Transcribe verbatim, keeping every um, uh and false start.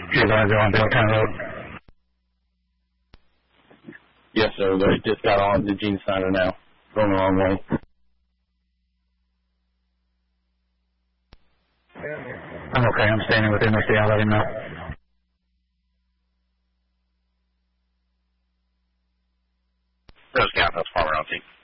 You're going to go on Belltown Road? Yes, sir. They just got on the Gene Snyder now. Going the wrong way. I'm okay. I'm standing with M S D. I'll let him know. Rose Count, that's Farmer L T.